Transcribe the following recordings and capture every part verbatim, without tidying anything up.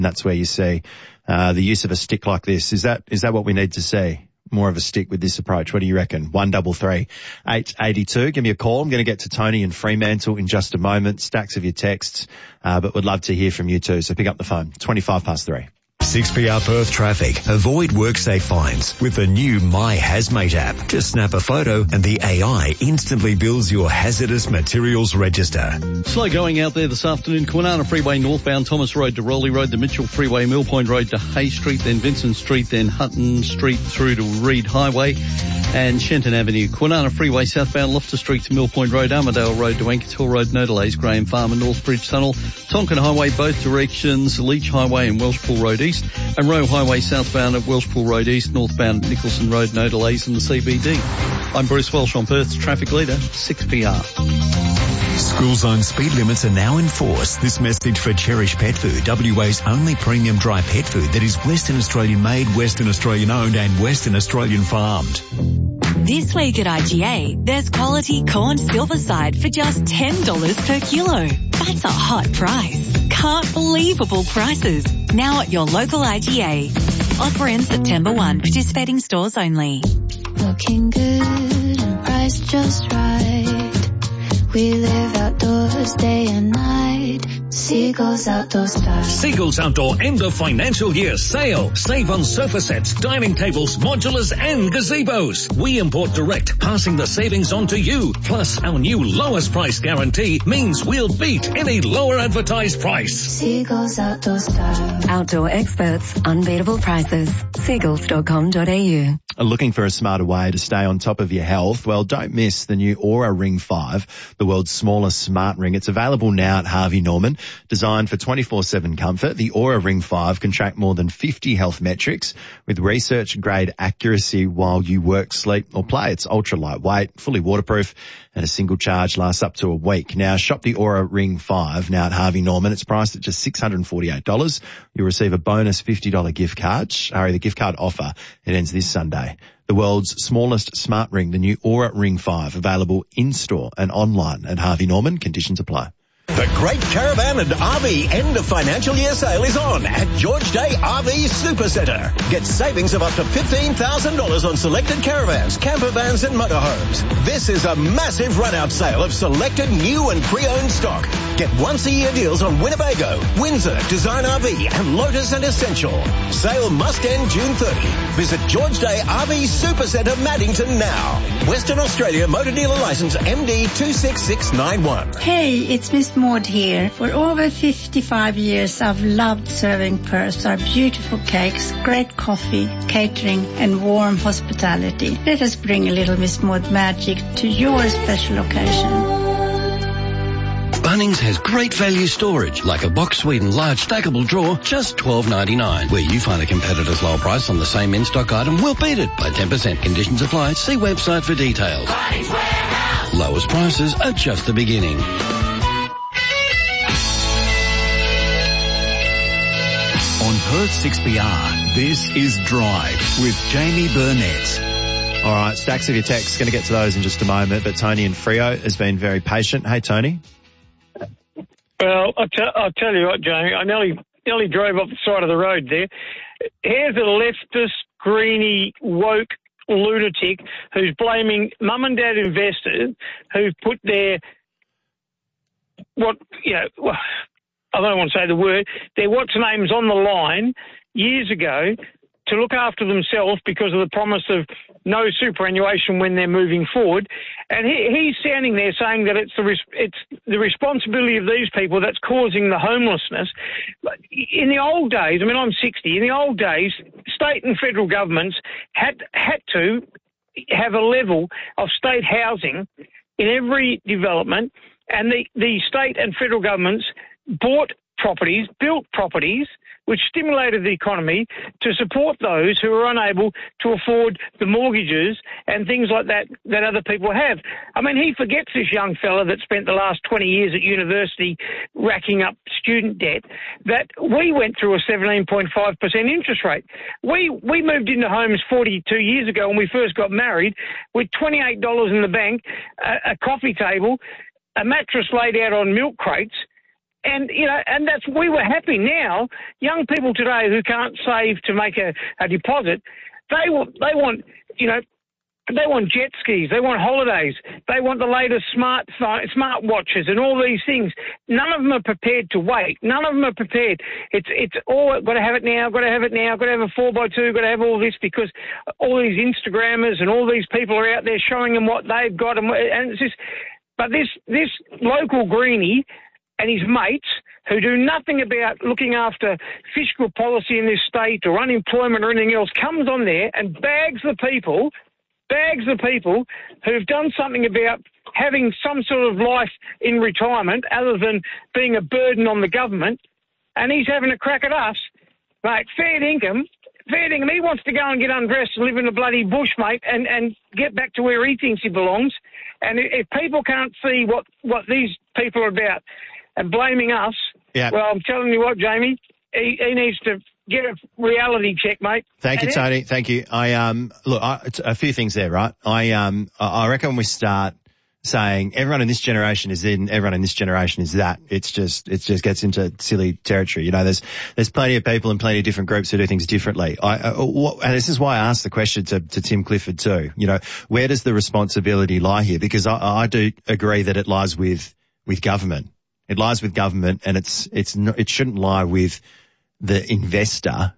That's where you see uh, the use of a stick like this. Is that is that what we need to see? More of a stick with this approach. What do you reckon? One double three, eight eighty-two. Give me a call. I'm going to get to Tony in Fremantle in just a moment. Stacks of your texts, uh, but would love to hear from you too. So pick up the phone. twenty-five past three. six P R Perth traffic. Avoid WorkSafe fines with the new My Hazmate app. Just snap a photo and the A I instantly builds your hazardous materials register. Slow going out there this afternoon. Kwinana Freeway northbound, Thomas Road to Rowley Road, the Mitchell Freeway, Mill Point Road to Hay Street, then Vincent Street, then Hutton Street through to Reed Highway and Shenton Avenue. Kwinana Freeway southbound, Loftus Street to Mill Point Road, Armadale Road to Anchorage Hill Road, no delays, Graham Farm and Northbridge Tunnel, Tonkin Highway both directions, Leach Highway and Welshpool Road East, and Roe Highway southbound at Welshpool Road East, northbound Nicholson Road, no delays in the C B D. I'm Bruce Welsh on Perth's traffic leader, six P R. School zone speed limits are now in force. This message for Cherish Pet Food, W A's only premium dry pet food that is Western Australian made, Western Australian owned and Western Australian farmed. This week at I G A, there's quality corn silverside for just ten dollars per kilo. That's a hot price. Can't believable prices. Now at your local I G A. Offer ends September first. Participating stores only. Looking good and priced just right. We live outdoors day and night. Seagulls Outdoor Style. Seagulls Outdoor end of financial year sale. Save on sofa sets, dining tables, modulars and gazebos. We import direct, passing the savings on to you. Plus, our new lowest price guarantee means we'll beat any lower advertised price. Seagulls Outdoor Style. Outdoor experts, unbeatable prices. seagulls dot com dot a u. Looking for a smarter way to stay on top of your health? Well, don't miss the new Aura Ring five, the world's smallest smart ring. It's available now at Harvey Norman. Designed for twenty-four seven comfort, the Aura Ring five can track more than fifty health metrics with research-grade accuracy while you work, sleep or play. It's ultra lightweight, fully waterproof, and a single charge lasts up to a week. Now, shop the Aura Ring five now at Harvey Norman. It's priced at just six hundred forty-eight dollars. You'll receive a bonus fifty dollars gift card. Hurry, the gift card offer, it ends this Sunday. The world's smallest smart ring, the new Aura Ring five, available in-store and online at Harvey Norman. Conditions apply. The Great Caravan and R V end of financial year sale is on at George Day R V Supercentre. Get savings of up to fifteen thousand dollars on selected caravans, camper vans and motorhomes. This is a massive run-out sale of selected new and pre-owned stock. Get once-a-year deals on Winnebago, Windsor, Design R V and Lotus and Essential. Sale must end June thirtieth. Visit George Day R V Supercentre Maddington now. Western Australia Motor Dealer Licence M D two six six nine one. Hey, it's Miss Maud here. For over fifty-five years, I've loved serving Perth. Our beautiful cakes, great coffee, catering, and warm hospitality. Let us bring a little Miss Maud magic to your special occasion. Bunnings has great value storage, like a box Sweden large stackable drawer, just twelve ninety-nine. Where you find a competitor's low price on the same in-stock item, we'll beat it by ten percent. Conditions apply. See website for details. Bunnings Warehouse. Lowest prices are just the beginning. On Perth six P R, this is Drive with Jamie Burnett. All right, stacks of your texts. Going to get to those in just a moment, but Tony in Freo has been very patient. Hey, Tony. Well, I'll, t- I'll tell you what, Jamie, I nearly, nearly drove off the side of the road there. Here's a leftist, greeny, woke lunatic who's blaming mum and dad investors who've put their, what, you know, I don't want to say the word, their what's names on the line years ago to look after themselves because of the promise of no superannuation when they're moving forward. And he, he's standing there saying that it's the res- it's the responsibility of these people that's causing the homelessness. In the old days, I mean, I'm sixty, in the old days, state and federal governments had had to have a level of state housing in every development, and the, the state and federal governments bought properties, built properties, which stimulated the economy to support those who are unable to afford the mortgages and things like that that other people have. I mean, he forgets, this young fella that spent the last twenty years at university racking up student debt, that we went through a seventeen point five percent interest rate. We we moved into homes forty-two years ago when we first got married with twenty-eight dollars in the bank, a, a coffee table, a mattress laid out on milk crates, And, you know, and that's, we were happy. Now, young people today who can't save to make a, a deposit, they want, they want, you know, they want jet skis, they want holidays, they want the latest smart smart watches and all these things. None of them are prepared to wait. None of them are prepared. It's it's all got to have it now, got to have it now, got to have a four by two, got to have all this, because all these Instagrammers and all these people are out there showing them what they've got, and, and it's just. But this this local greenie and his mates, who do nothing about looking after fiscal policy in this state or unemployment or anything else, comes on there and bags the people. bags of people who've done something about having some sort of life in retirement other than being a burden on the government, and he's having a crack at us. Mate, fair dinkum, fair dinkum, he wants to go and get undressed and live in the bloody bush, mate, and, and get back to where he thinks he belongs. And if people can't see what, what these people are about and blaming us, yeah. well, I'm telling you what, Jamie, he, he needs to get a reality check, mate. Thank you, and Tony. Thank you. I um look, I, a few things there, right? I um I reckon when we start saying everyone in this generation is in, everyone in this generation is that, it's just it just gets into silly territory. You know, there's there's plenty of people in plenty of different groups who do things differently. I, I what, and this is why I asked the question to, to Tim Clifford too. You know, where does the responsibility lie here? Because I, I do agree that it lies with with government. It lies with government, and it's it's not, it shouldn't lie with the investor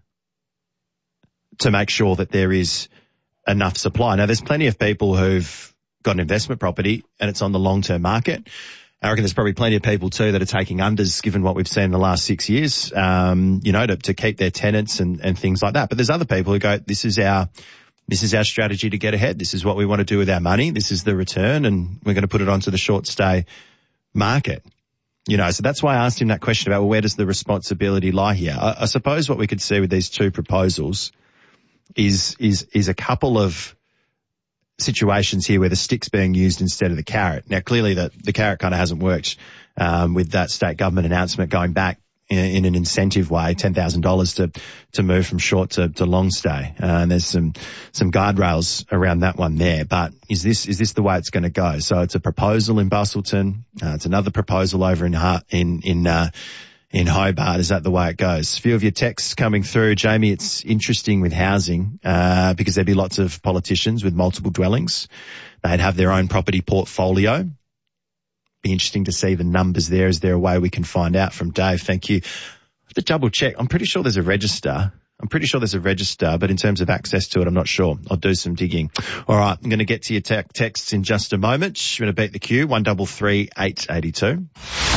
to make sure that there is enough supply. Now, there's plenty of people who've got an investment property and it's on the long-term market. I reckon there's probably plenty of people too that are taking unders, given what we've seen in the last six years, um, you know, to, to keep their tenants and, and things like that. But there's other people who go, this is our, this is our strategy to get ahead. This is what we want to do with our money. This is the return, and we're going to put it onto the short stay market. You know, so that's why I asked him that question about, well, where does the responsibility lie here? I, I suppose what we could see with these two proposals is, is, is a couple of situations here where the stick's being used instead of the carrot. Now, clearly the, the carrot kind of hasn't worked, um, with that state government announcement going back in, in an incentive way, ten thousand dollars to, to move from short to, to long stay. Uh, and there's some, some guardrails around that one there. But is this, is this the way it's going to go? So it's a proposal in Busselton. Uh, it's another proposal over in, in, in, uh, in Hobart. Is that the way it goes? A few of your texts coming through. Jamie, it's interesting with housing, uh, because there'd be lots of politicians with multiple dwellings. They'd have their own property portfolio. Be interesting to see the numbers there. Is there a way we can find out from Dave? Thank you. I have to double check. I'm pretty sure there's a register. I'm pretty sure there's a register, but in terms of access to it, I'm not sure. I'll do some digging. All right. I'm going to get to your te- texts in just a moment. You're going to beat the queue. One double three eight eighty two.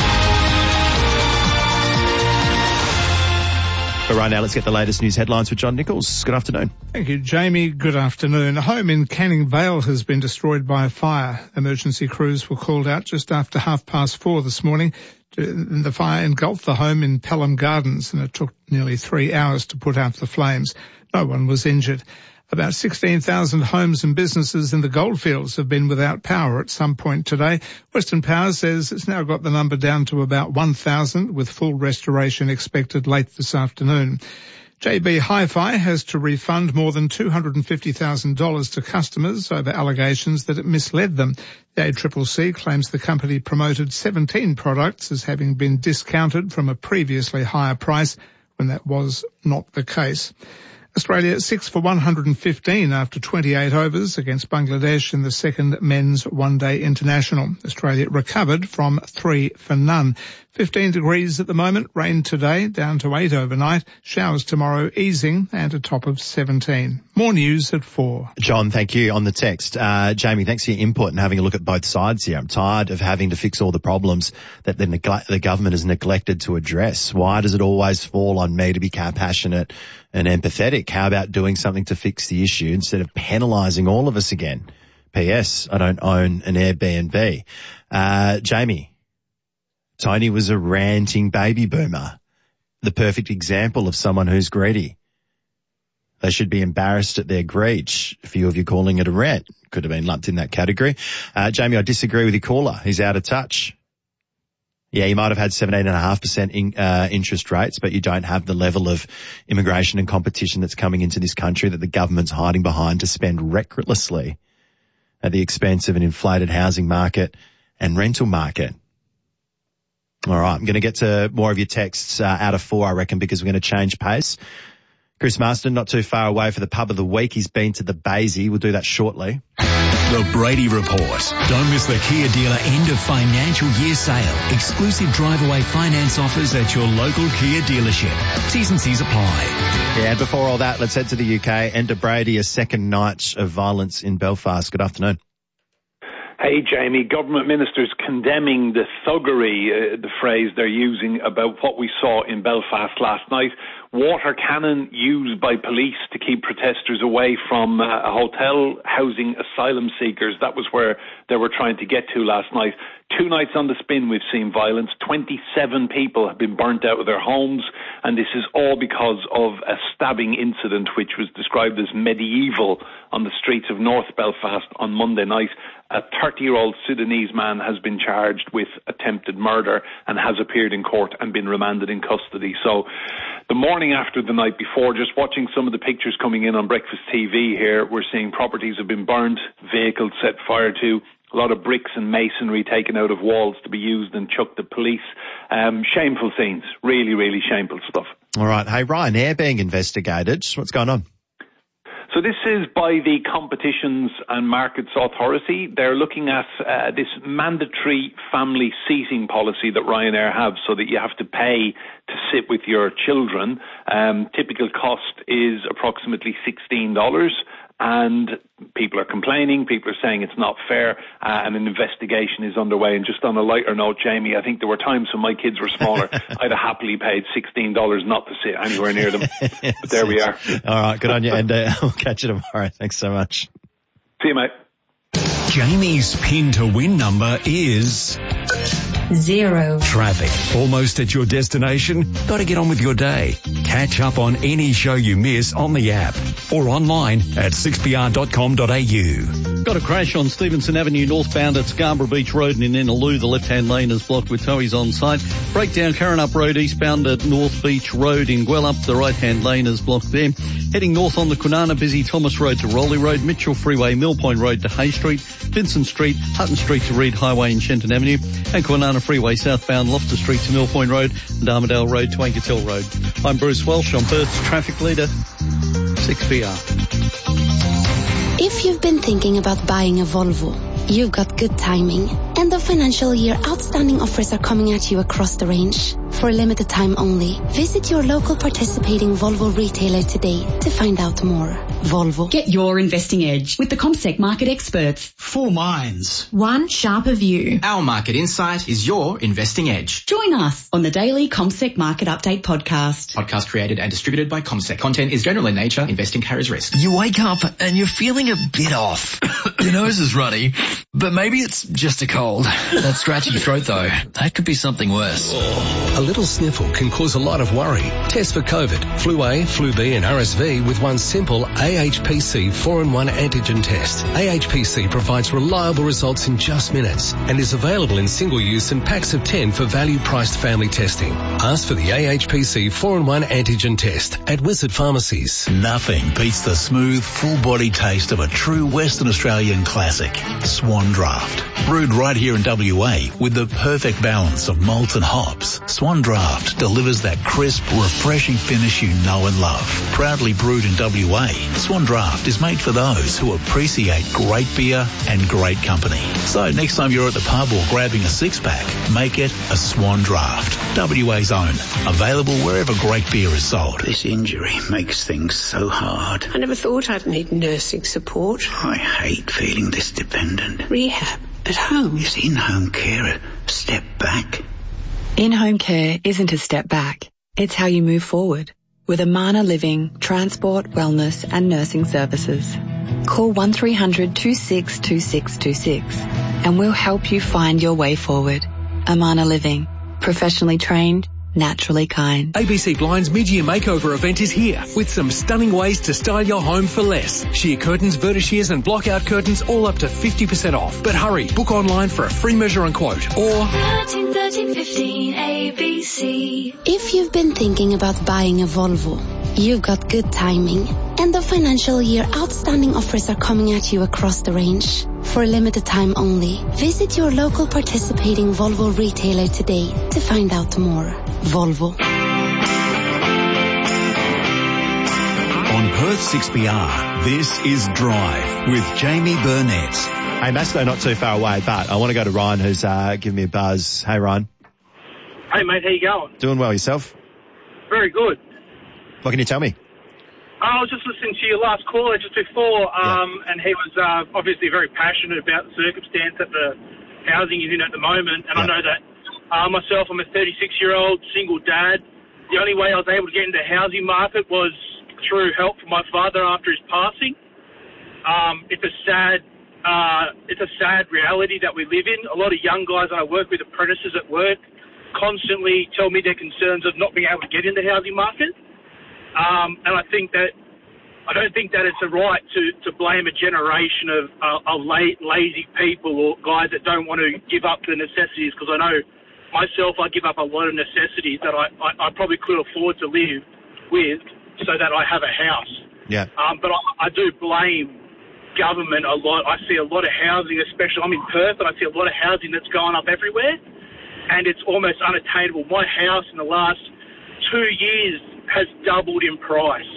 But right now, let's get the latest news headlines with John Nichols. Good afternoon. Thank you, Jamie. Good afternoon. A home in Canning Vale has been destroyed by a fire. Emergency crews were called out just after half past four this morning. The fire engulfed the home in Pelham Gardens, and it took nearly three hours to put out the flames. No one was injured. About sixteen thousand homes and businesses in the goldfields have been without power at some point today. Western Power says it's now got the number down to about one thousand, with full restoration expected late this afternoon. J B Hi-Fi has to refund more than two hundred fifty thousand dollars to customers over allegations that it misled them. The A C C C claims the company promoted seventeen products as having been discounted from a previously higher price when that was not the case. Australia six for one hundred fifteen after twenty-eight overs against Bangladesh in the second men's one-day international. Australia recovered from three for none. fifteen degrees at the moment, rain today, down to eight overnight, showers tomorrow easing, and a top of seventeen. More news at four. John, thank you on the text. Uh, Jamie, thanks for your input and having a look at both sides here. I'm tired of having to fix all the problems that the, neg- the government has neglected to address. Why does it always fall on me to be compassionate and empathetic? How about doing something to fix the issue instead of penalising all of us again? P S. I don't own an Airbnb. Uh, Jamie, Tony was a ranting baby boomer, the perfect example of someone who's greedy. They should be embarrassed at their greed. A few of you calling it a rant could have been lumped in that category. Uh, Jamie, I disagree with your caller. He's out of touch. Yeah, you might have had seventeen point five percent in, uh, interest rates, but you don't have the level of immigration and competition that's coming into this country that the government's hiding behind to spend recklessly at the expense of an inflated housing market and rental market. All right, I'm going to get to more of your texts uh, out of four, I reckon, because we're going to change pace. Chris Marston, not too far away for the pub of the week. He's been to the Basie. We'll do that shortly. The Brady Report. Don't miss the Kia dealer end of financial year sale. Exclusive drive-away finance offers at your local Kia dealership. T's and C's apply. Yeah, and before all that, let's head to the U K. Enda Brady, a second night of violence in Belfast. Good afternoon. Hey, Jamie. Government ministers condemning the thuggery, uh, the phrase they're using about what we saw in Belfast last night. Water cannon used by police to keep protesters away from uh, a hotel housing asylum seekers. That was where they were trying to get to last night. Two nights on the spin, we've seen violence. twenty-seven people have been burnt out of their homes, and this is all because of a stabbing incident which was described as medieval on the streets of North Belfast on Monday night. A thirty-year-old Sudanese man has been charged with attempted murder and has appeared in court and been remanded in custody. So the morning after the night before, just watching some of the pictures coming in on Breakfast T V here, we're seeing properties have been burned, vehicles set fire to, a lot of bricks and masonry taken out of walls to be used and chucked at police. Um, shameful scenes. Really, really shameful stuff. All right. Hey, Ryanair being investigated. What's going on? So this is by the Competitions and Markets Authority. They're looking at uh, this mandatory family seating policy that Ryanair have, so that you have to pay to sit with your children. Um, typical cost is approximately sixteen dollars. And people are complaining, people are saying it's not fair, uh, and an investigation is underway. And just on a lighter note, Jamie, I think there were times when my kids were smaller, I'd have happily paid sixteen dollars not to sit anywhere near them. But there we are. All right, good on you, and uh, we'll catch you tomorrow. Thanks so much. See you, mate. Jamie's pin to win number is... Zero. Traffic. Almost at your destination? Got to get on with your day. Catch up on any show you miss on the app or online at six p r dot com dot a u. Got a crash on Stevenson Avenue northbound at Scarborough Beach Road and in Innaloo. The left-hand lane is blocked with towies on site. Breakdown Curran Road eastbound at North Beach Road in Gwelup. The right-hand lane is blocked there. Heading north on the Kwinana, busy Thomas Road to Rowley Road, Mitchell Freeway, Mill Point Road to Hay Street, Vincent Street, Hutton Street to Reed Highway and Shenton Avenue, and Kwinana Freeway southbound Loftus Street to Mill Point Road and Armadale Road to Ankertell Road. I'm Bruce Welsh on Perth's Traffic Leader, six P R. If you've been thinking about buying a Volvo, you've got good timing. End of financial year outstanding offers are coming at you across the range. For a limited time only, visit your local participating Volvo retailer today to find out more. Volvo. Get your investing edge with the CommSec market experts. Four minds. One sharper view. Our market insight is your investing edge. Join us on the daily CommSec Market Update podcast. Podcast created and distributed by CommSec. Content is general in nature. Investing carries risk. You wake up and you're feeling a bit off. Your nose is runny, but maybe it's just a cold. That scratchy throat though, that could be something worse. A little sniffle can cause a lot of worry. Test for COVID, flu A, flu B and R S V with one simple A H P C four in one antigen test. A H P C provides reliable results in just minutes and is available in single use and packs of ten for value-priced family testing. Ask for the A H P C four in one antigen test at Wizard Pharmacies. Nothing beats the smooth, full-body taste of a true Western Australian classic, Swan Draft. Brewed right here in W A with the perfect balance of malt and hops, Swan Draft delivers that crisp, refreshing finish you know and love. Proudly brewed in W A, Swan Draft is made for those who appreciate great beer and great company. So next time you're at the pub or grabbing a six-pack, make it a Swan Draft. W A's own. Available wherever great beer is sold. This injury makes things so hard. I never thought I'd need nursing support. I hate feeling this dependent. Rehab at home. Is in-home care a step back? In-home care isn't a step back. It's how you move forward. With Amana Living, transport, wellness and nursing services. Call one three hundred two six two six two six and we'll help you find your way forward. Amana Living. Professionally trained, naturally kind. A B C Blind's mid-year makeover event is here with some stunning ways to style your home for less. Sheer curtains, vertishears and block-out curtains all up to fifty percent off. But hurry, book online for a free measure and quote or thirteen thirteen fifteen A B C. If you've been thinking about buying a Volvo, you've got good timing. End of financial year outstanding offers are coming at you across the range. For For a limited time only, visit your local participating Volvo retailer today to find out more. Volvo. On Perth six B R, this is Drive with Jamie Burnett. Hey, Masto, not too far away, but I want to go to Ryan, who's uh, giving me a buzz. Hey, Ryan. Hey, mate, how you going? Doing well, yourself? Very good. What can you tell me? I was just listening to your last caller just before, um, yeah. and he was uh, obviously very passionate about the circumstance that the housing is in at the moment. And yeah. I know that uh, myself, I'm a thirty-six-year-old single dad. The only way I was able to get into the housing market was through help from my father after his passing. Um, it's a sad, uh, it's a sad reality that we live in. A lot of young guys that I work with, apprentices at work, constantly tell me their concerns of not being able to get in the housing market. Um, and I think that I don't think that it's a right to, to blame a generation of, uh, of la- lazy people or guys that don't want to give up the necessities, because I know myself, I give up a lot of necessities that I, I, I probably could afford to live with so that I have a house. Yeah. Um, but I, I do blame government a lot. I see a lot of housing, especially I'm in Perth, and I see a lot of housing that's going up everywhere, and it's almost unattainable. My house in the last two years has doubled in price.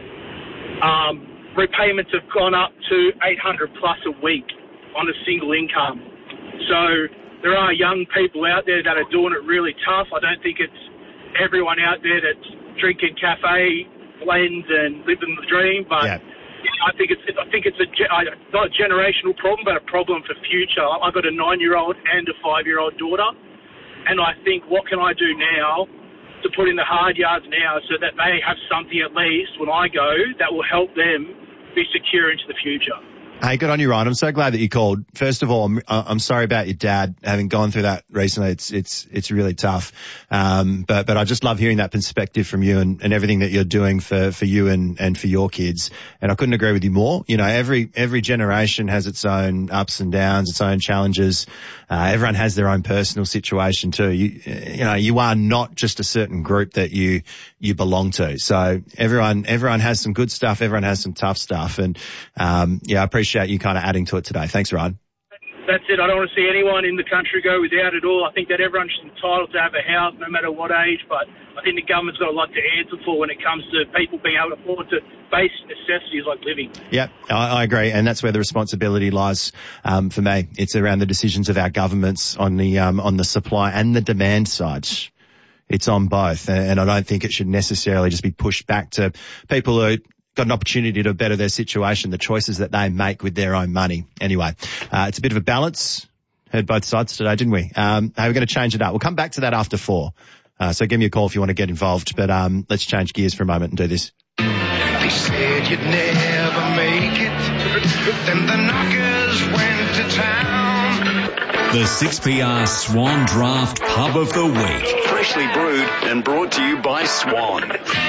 Um, repayments have gone up to eight hundred plus a week on a single income. So there are young people out there that are doing it really tough. I don't think it's everyone out there that's drinking cafe blends and living the dream, but yeah. I think it's I think it's a not a generational problem, but a problem for future. I've got a nine-year-old and a five-year-old daughter, and I think, what can I do now to put in the hard yards now so that they have something at least when I go that will help them be secure into the future. Hey, good on you, Ryan. I'm so glad that you called. First of all, I'm, I'm sorry about your dad having gone through that recently. It's, it's, it's really tough. Um, but, but I just love hearing that perspective from you and, and everything that you're doing for, for you and, and for your kids. And I couldn't agree with you more. You know, every, every generation has its own ups and downs, its own challenges. Uh, everyone has their own personal situation too. You, you know, you are not just a certain group that you, you belong to. So everyone, everyone has some good stuff. Everyone has some tough stuff. And, um, yeah, I appreciate you kind of adding to it today. Thanks, Ryan. That's it. I don't want to see anyone in the country go without it all. I think that everyone's entitled to have a house no matter what age, but I think the government's got a lot to answer for when it comes to people being able to afford to basic necessities like living. Yeah, I, I agree. And that's where the responsibility lies um, for me. It's around the decisions of our governments on the um, on the supply and the demand sides. It's on both. And I don't think it should necessarily just be pushed back to people who got an opportunity to better their situation, the choices that they make with their own money. Anyway, uh, it's a bit of a balance. Heard both sides today, didn't we? Um, hey, we're going to change it up. We'll come back to that after four. Uh, so give me a call if you want to get involved. But um, let's change gears for a moment and do this. They said you'd never make it. Then the knockers went to town. The six P R Swan Draft Pub of the Week. Freshly brewed and brought to you by Swan.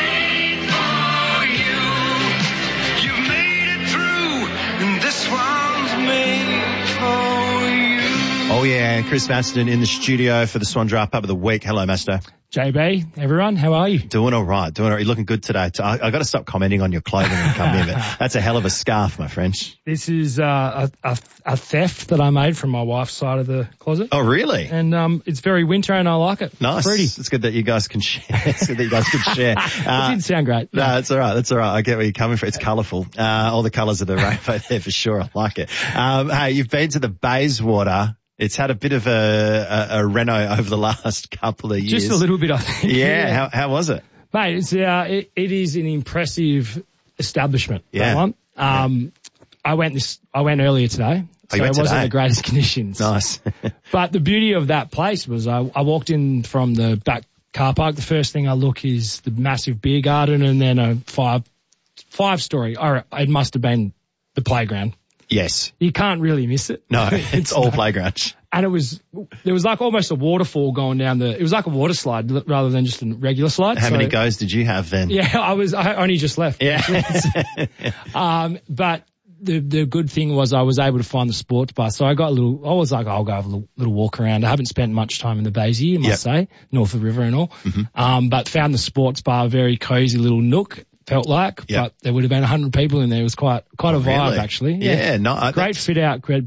Oh yeah, Chris Masterton in the studio for the Swan Draft Pub of the Week. Hello, Master. J B, everyone, how are you? Doing all right, doing all right. You're looking good today. I, I got to stop commenting on your clothing when you come in, but that's a hell of a scarf, my friend. This is uh, a, a, a theft that I made from my wife's side of the closet. Oh, really? And um, it's very winter and I like it. Nice. Pretty. It's good that you guys can share. It's good that you guys can share. Uh, it didn't sound great. No, that's all right. That's all right. I get where you're coming from. It's colourful. Uh, all the colours of the rainbow there for sure. I like it. Um, hey, you've been to the Bayswater. It's had a bit of a, a, a reno over the last couple of years. Just a little bit, I think. Yeah. yeah. How, how was it? Mate, it's, uh, it, it is an impressive establishment. Yeah. That one. Um, yeah. I went this, I went earlier today. Oh, so it wasn't today? the greatest conditions. Nice. But the beauty of that place was I, I walked in from the back car park. The first thing I look is the massive beer garden and then a five, five story, or it must have been the playground. Yes. You can't really miss it. No, it's all playgrounds. And it was, there was like almost a waterfall going down the, it was like a water slide rather than just a regular slide. How so, many goes did you have then? Yeah, I was, I only just left. Yeah. um, but the, the good thing was I was able to find the sports bar. So I got a little, I was like, I'll go have a little, little walk around. I haven't spent much time in the Baysy, I must yep. say, north of the river and all. Mm-hmm. Um, but found the sports bar, a very cozy little nook. Felt like, yep. but there would have been a hundred people in there. It was quite, quite oh, a vibe really? actually. Yeah, yeah no, great fit out, great build.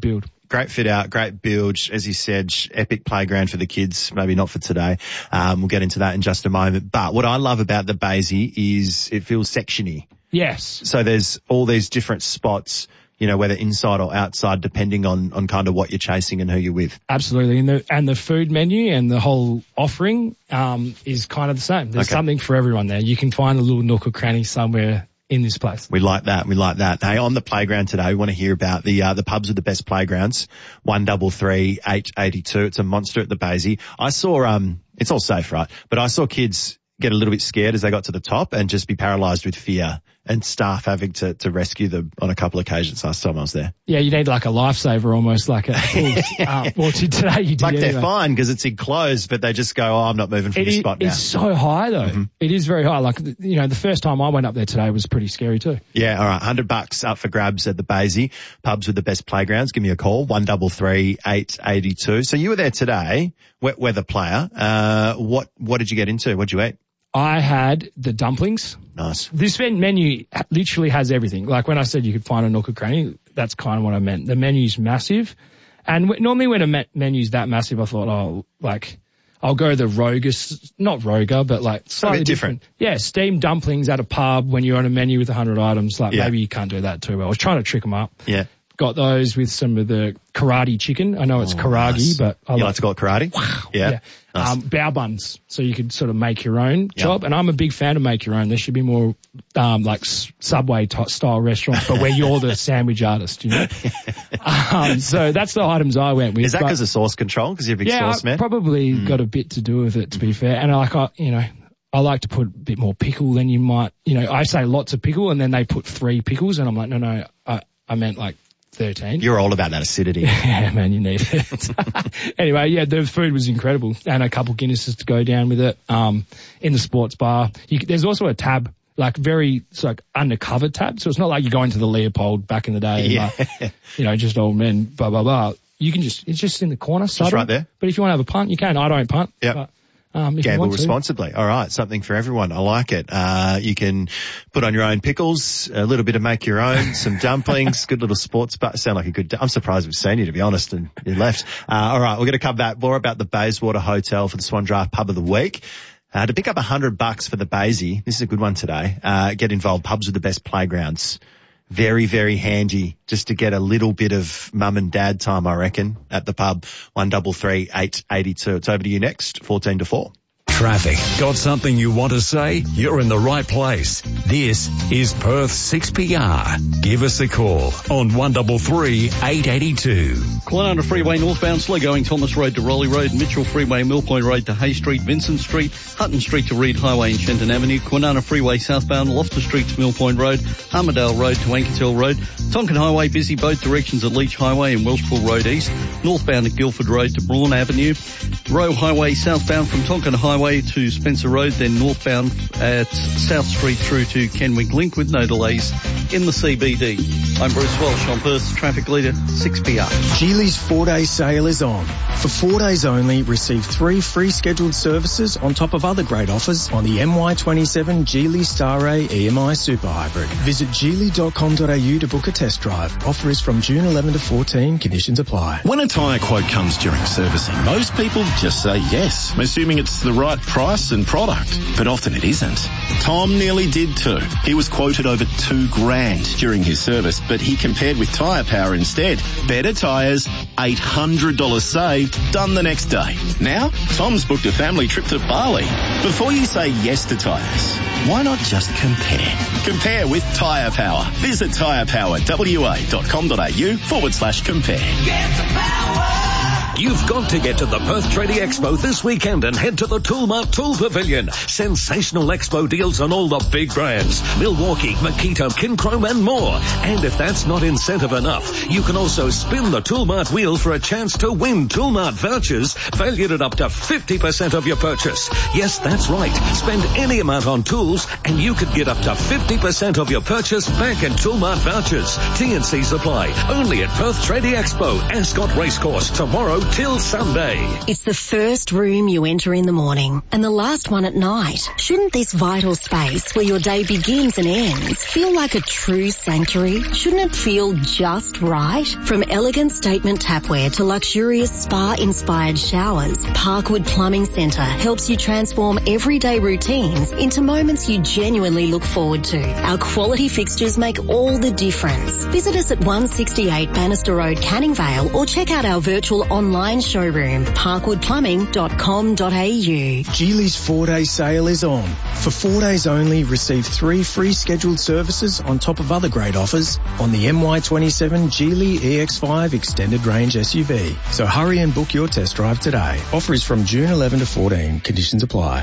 Great fit out, great build. As you said, epic playground for the kids. Maybe not for today. Um, we'll get into that in just a moment. But what I love about the Basie is it feels sectiony. Yes. So there's all these different spots, you know, whether inside or outside, depending on, on kind of what you're chasing and who you're with. Absolutely. And the, and the food menu and the whole offering, um, is kind of the same. There's Okay. something for everyone there. You can find a little nook or cranny somewhere in this place. We like that. We like that. Hey, on the playground today, we want to hear about the uh, the pubs with the best playgrounds. One double three eight eighty two. It's a monster at the Basie. I saw um, it's all safe, right? But I saw kids get a little bit scared as they got to the top and just be paralysed with fear, and staff having to to rescue them on a couple of occasions last time I was there. Yeah, you need like a lifesaver almost, like a. uh, well, today you did. Like anyway. they're fine because it's enclosed, but they just go, oh, I'm not moving from It this is, spot now. it's so high though. Mm-hmm. It is very high. Like, you know, the first time I went up there today was pretty scary too. Yeah, all right. one hundred bucks up for grabs at the Basie. Pubs with the best playgrounds. Give me a call. one double three eight eighty two. So you were there today, wet weather player. Uh, what, what did you get into? What'd you eat? I had the dumplings. Nice. This menu literally has everything. Like when I said you could find a nook or cranny, that's kind of what I meant. The menu's massive. And w- normally when a me- menu's that massive, I thought, oh, like, I'll go the Rogus, not Roga, but like slightly different. different. Yeah, steamed dumplings at a pub when you're on a menu with one hundred items. Like Yeah. maybe you can't do that too well. I was trying to trick them up. Yeah. Got those with some of the karate chicken. I know it's Oh, karagi, nice. but I You like, like to call it karate? Wow. Yeah. yeah. Nice. Um, bao buns, so you could sort of make your own job. And I'm a big fan of make your own. There should be more, um, like s- Subway t- style restaurants, but where you're the sandwich artist, you know? um, so that's the items I went with. Is that But- because of sauce control? Because you're a big yeah, sauce I man? probably got a bit to do with it, to be fair. And like, I, you know, I like to put a bit more pickle than you might, you know, I say lots of pickle and then they put three pickles and I'm like, no, no, I, I meant like thirteen. You're all about that acidity. Yeah, man, you need it. Anyway, yeah, the food was incredible, and a couple Guinnesses to go down with it. Um, in the sports bar, you, there's also a tab, like very, it's like undercover tab, so it's not like you're going to the Leopold back in the day, and Yeah. like, you know, just old men, blah blah blah. You can just, it's just in the corner, subtle. right there. But if you want to have a punt, you can. I don't punt. Yep. But, um, if you Gamble want to. responsibly. All right. Something for everyone. I like it. Uh, you can put on your own pickles, a little bit of make your own, some dumplings, good little sports bar. Sound like a good, I'm surprised we've seen you, to be honest, and you left. Uh, all right. We're going to come back more about the Bayswater Hotel for the Swan Draft Pub of the Week. Uh, to pick up a hundred bucks for the Basie. This is a good one today. Uh, get involved. Pubs with the best playgrounds. Very, very handy just to get a little bit of mum and dad time, I reckon, at the pub. One double three eight eighty two. It's over to you next, fourteen to four. Traffic. Got something you want to say? You're in the right place. This is Perth six P R. Give us a call on one double three eight eighty two. Kwinana Freeway northbound, slow going Thomas Road to Raleigh Road, Mitchell Freeway, Mill Point Road to Hay Street, Vincent Street, Hutton Street to Reed Highway and Shenton Avenue, Kwinana Freeway southbound, Loftus Street to Mill Point Road, Armadale Road to Ankershill Road, Tonkin Highway busy both directions at Leach Highway and Welshpool Road East, northbound at Guildford Road to Braun Avenue, Roe Highway southbound from Tonkin Highway to Spencer Road, then northbound at South Street through to Kenwick Link with no delays in the C B D. I'm Bruce Welsh on Perth's traffic leader, six P R. Geely's four-day sale is on. For four days only, receive three free scheduled services on top of other great offers on the M Y twenty-seven Geely Star-Ray E M I Super Hybrid. Visit geely dot com dot a u to book a test drive. Offer is from June eleventh to fourteen. Conditions apply. When a tyre quote comes during servicing, most people just say yes, assuming it's the right price and product. But often it isn't. Tom nearly did too. He was quoted over two grand during his service, but he compared with Tyre Power instead. Better tyres, eight hundred dollars saved, done the next day. Now, Tom's booked a family trip to Bali. Before you say yes to tyres, why not just compare? Compare with Tyre Power. Visit tyrepowerwa.com.au forward slash compare. You've got to get to the Perth Trading Expo this weekend and head to the Toolmart Tool Pavilion. Sensational expo deals on all the big brands. Milwaukee, Makita, Kinchrome and more. And if that's not incentive enough, you can also spin the Toolmart wheel for a chance to win Toolmart vouchers valued at up to fifty percent of your purchase. Yes, that's right. Spend any amount on tools and you could get up to fifty percent of your purchase back in Toolmart vouchers. T and C's apply. Only at Perth Trading Expo, Ascot Racecourse, tomorrow, till Sunday. It's the first room you enter in the morning and the last one at night. Shouldn't this vital space where your day begins and ends feel like a true sanctuary? Shouldn't it feel just right? From elegant statement tapware to luxurious spa-inspired showers, Parkwood Plumbing Centre helps you transform everyday routines into moments you genuinely look forward to. Our quality fixtures make all the difference. Visit us at one sixty-eight Bannister Road, Canning Vale, or check out our virtual online showroom, parkwood plumbing dot com dot a u. Geely's four-day sale is on. For four days only, receive three free scheduled services on top of other great offers on the M Y twenty-seven Geely E X five Extended Range S U V. So hurry and book your test drive today. Offer is from June eleventh to fourteen. Conditions apply.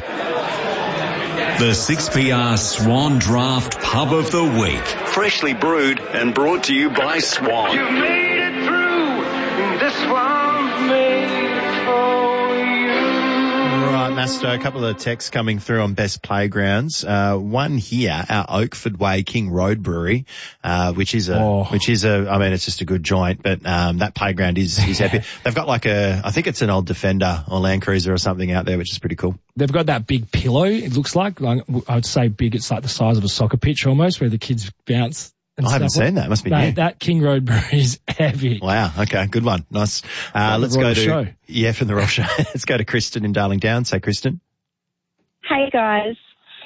The six P R Swan Draft Pub of the Week. Freshly brewed and brought to you by Swan. You made it through. This one's made for you. Right, Master, a couple of texts coming through on best playgrounds. Uh, one here, our Oakford Way King Road Brewery, uh, which is a, Oh. which is a, I mean, it's just a good joint, but, um, that playground is, is epic. They've got like a, I think it's an old Defender or Land Cruiser or something out there, which is pretty cool. They've got that big pillow, it looks like. like I would say big, it's like the size of a soccer pitch almost, where the kids bounce. And I haven't stuff. seen that. Must be that, new. that King Road Brewery is heavy. Wow. Okay. Good one. Nice. Uh, From let's the go Royal to, Show. yeah, from the Royal Show. Let's go to Kristen in Darlington. Say, Kristen. Hey guys,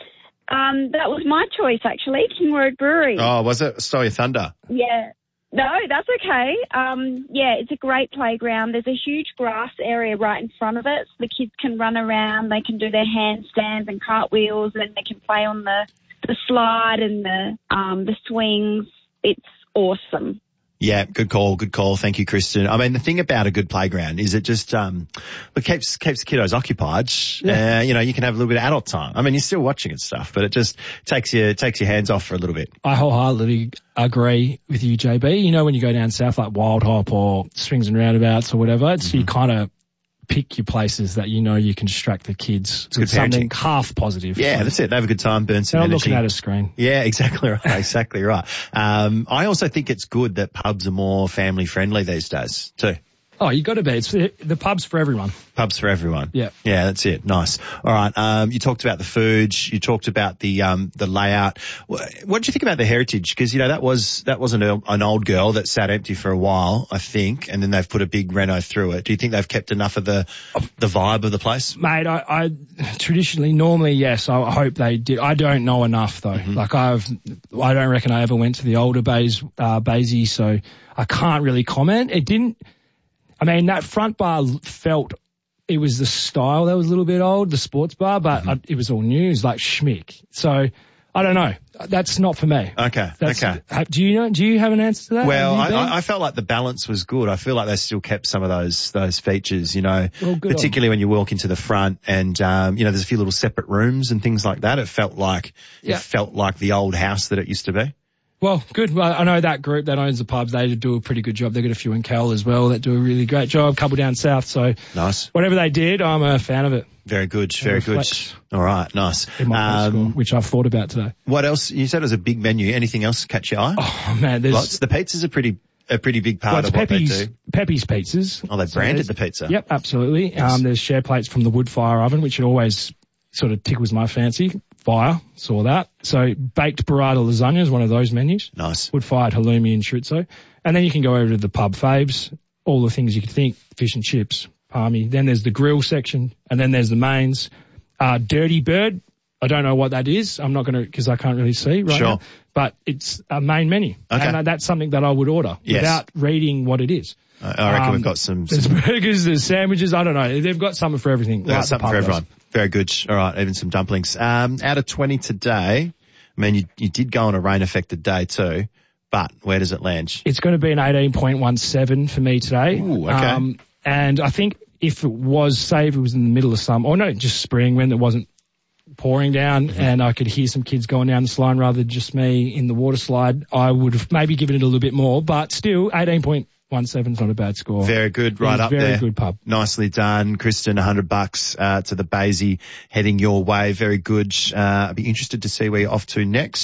um, that was my choice actually, King Road Brewery. Oh, was it? Stole your thunder. Yeah, no, that's okay. Um, yeah, it's a great playground. There's a huge grass area right in front of it, so the kids can run around. They can do their handstands and cartwheels, and they can play on the the slide and the um the swings. It's awesome. Yeah, good call, good call. Thank you, Kristen. I mean, the thing about a good playground is it just, um, it keeps, keeps the kiddos occupied. Yeah. Uh, you know, you can have a little bit of adult time. I mean, you're still watching and stuff, but it just takes you, takes your hands off for a little bit. I wholeheartedly agree with you, J B. You know, when you go down south like Wild Hop or Swings and Roundabouts or whatever, it's, mm-hmm. you kind of pick your places that you know you can distract the kids It's with good something parenting. half positive. Yeah, that's it. They have a good time, burn some They're not energy. looking at a screen. Yeah, exactly right. Exactly right. Um, I also think it's good that pubs are more family friendly these days too. Oh, you got to be. It's the pub's for everyone. Pubs for everyone. Yeah. Yeah, that's it. Nice. All right. Um, you talked about the food. You talked about the, um, the layout. What did you think about the heritage? Because, you know, that was, that was an, an old girl that sat empty for a while, I think, and then they've put a big reno through it. Do you think they've kept enough of the, the vibe of the place? Mate, I, I traditionally, normally, yes, I hope they did. I don't know enough though. Mm-hmm. Like I've, I don't reckon I ever went to the older Bays, uh, Baysy, so I can't really comment. It didn't, I mean, that front bar felt, it was the style that was a little bit old, the sports bar, but mm-hmm. I, it was all new. It was like schmick. So I don't know. That's not for me. Okay. That's, okay. Do you know, do you have an answer to that? Well, I, I, I felt like the balance was good. I feel like they still kept some of those, those features, you know, well, good particularly on. when you walk into the front and, um, you know, there's a few little separate rooms and things like that. It felt like, yeah. it felt like the old house that it used to be. Well, good. Well, I know that group that owns the pubs, they do a pretty good job. They've got a few in Cal as well that do a really great job, a couple down south. So nice. Whatever they did, I'm a fan of it. Very good, very good. All right, nice. Um, which I've thought about today. What else? You said it was a big menu. Anything else catch your eye? Oh man, there's lots. The pizzas are pretty, a pretty big part well, of Pepe's, what they do. Pepe's Pizzas. Oh, they branded so the pizza. Yep, absolutely. Yes. Um, there's share plates from the wood fire oven, which it always sort of tickles my fancy. Fire, saw that. So baked burrata lasagna is one of those menus. Nice. Wood fired halloumi and chorizo. And then you can go over to the pub faves, all the things you could think, fish and chips, palmy. Then there's the grill section, and then there's the mains. Uh, Dirty Bird, I don't know what that is. I'm not going to, because I can't really see right sure. now. But it's a main menu. Okay. And that's something that I would order yes. without reading what it is. I reckon um, we've got some, There's some... burgers, there's sandwiches, I don't know. They've got something for everything. They've got like something for everyone. Does. Very good. All right, even some dumplings. Um, out of twenty today, I mean, you, you did go on a rain-affected day too, but where does it land? It's going to be an eighteen point one seven for me today. Ooh, okay. Um, and I think if it was, say if it was in the middle of summer, or no, just spring when it wasn't pouring down mm-hmm. and I could hear some kids going down the slide rather than just me in the water slide, I would have maybe given it a little bit more, but still eighteen point one seven is not a bad score. Very good, right up very there. Very good pub. Nicely done. Kristen, one hundred bucks uh, to the Baysy heading your way. Very good. Uh, I'd be interested to see where you're off to next.